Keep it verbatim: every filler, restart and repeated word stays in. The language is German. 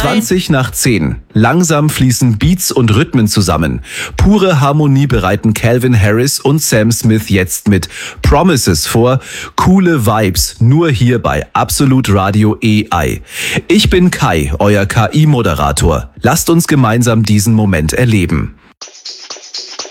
zwanzig nach zehn. Langsam fließen Beats und Rhythmen zusammen. Pure Harmonie bereiten Calvin Harris und Sam Smith jetzt mit Promises vor. Coole Vibes, nur hier bei Absolut Radio A I. Ich bin Kai, euer K I-Moderator. Lasst uns gemeinsam diesen Moment erleben.